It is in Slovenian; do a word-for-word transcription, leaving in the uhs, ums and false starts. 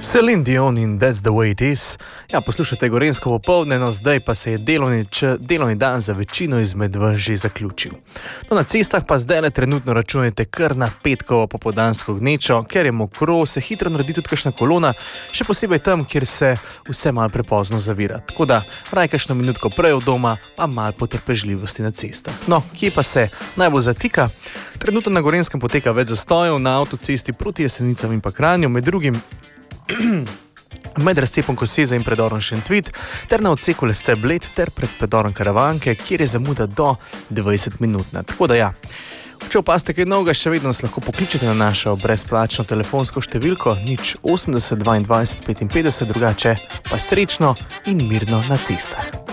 Celine Dion in That's the way it is. Ja, poslušajte Gorenjsko popoldne, no zdaj pa se je delovni, č, delovni dan za večino izmed vas že zaključil. No, na cestah pa zdaj le trenutno računajte kar na petkovo popoldansko gnečo, ker je mokro, se hitro naredi tudi kakšna kolona, še posebej tam, kjer se vse malo prepozno zavira. Tako da raj kakšno minutko prej od doma, pa malo potrpežljivosti na cestah. No, kje pa se najbolj zatika? Trenutno na Gorenjskem poteka več zastojev na avtocesti proti Jesenicam in pa Kranju, med drugim med razcepom Koseze in predorom Šentvid, ter na odseku Lesce-Bled ter pred predorom Karavanke, kjer je zamuda do dvajset minutna. Tako da ja, če opazite kaj novega, še vedno nas lahko pokličete na našo brezplačno telefonsko številko nič osemdeset dvaindvajset petinpetdeset, drugače pa srečno in mirno na cestah.